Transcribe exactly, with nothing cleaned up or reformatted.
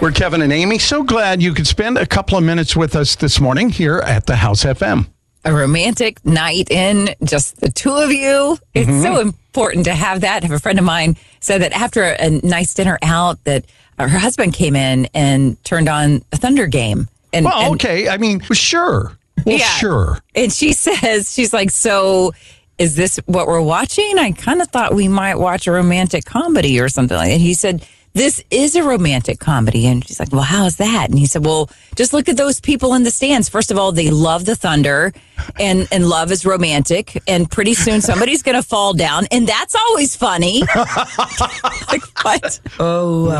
We're Kevin and Amy. So glad you could spend a couple of minutes with us this morning here at the House F M. A romantic night in, just the two of you. It's mm-hmm. so important to have that. I have a friend of mine said that after a nice dinner out, that her husband came in and turned on a Thunder game. And, well, and, okay. I mean, sure. Well, yeah. sure. And she says, she's like, so is this what we're watching? I kind of thought we might watch a romantic comedy or something like that. And he said, this is a romantic comedy. And she's like, well, how is that? And he said, well, just look at those people in the stands. First of all, they love the Thunder, and, and love is romantic. And pretty soon somebody's going to fall down. And that's always funny. Like, what? Oh,